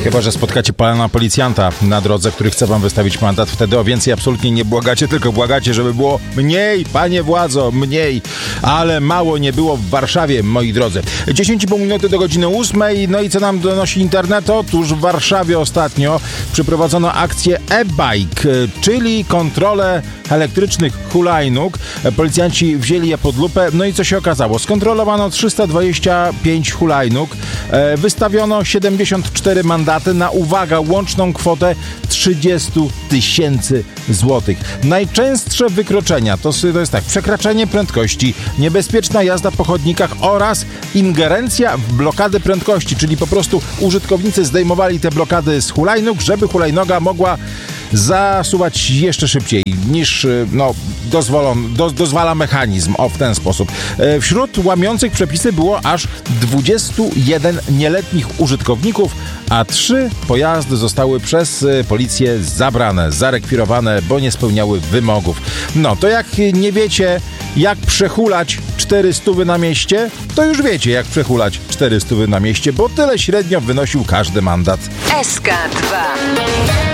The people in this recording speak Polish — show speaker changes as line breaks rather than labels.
Chyba że spotkacie pana policjanta na drodze, który chce wam wystawić mandat, wtedy o więcej absolutnie nie błagacie, tylko błagacie, żeby było mniej, panie władzo, mniej. Ale mało nie było w Warszawie, moi drodzy. 10,5 minuty do godziny 8. No i co nam donosi internet? Otóż w Warszawie ostatnio przeprowadzono akcję e-bike, czyli kontrolę elektrycznych hulajnóg. Policjanci wzięli je pod lupę. No i co się okazało? Skontrolowano 325 hulajnóg. Wystawiono 74 mandaty na, uwaga, łączną kwotę 30 000 złotych. Najczęstsze wykroczenia to jest tak: przekraczanie prędkości, niebezpieczna jazda po chodnikach oraz ingerencja w blokady prędkości, czyli po prostu użytkownicy zdejmowali te blokady z hulajnóg, żeby hulajnoga mogła zasuwać jeszcze szybciej niż dozwala mechanizm. O, w ten sposób. Wśród łamiących przepisy było aż 21 nieletnich użytkowników, a 3 pojazdy zostały przez policję zabrane, zarekwirowane, bo nie spełniały wymogów. No, to jak nie wiecie, jak przehulać 400 na mieście, to już wiecie, jak przehulać 400 na mieście, bo tyle średnio wynosił każdy mandat.
SK2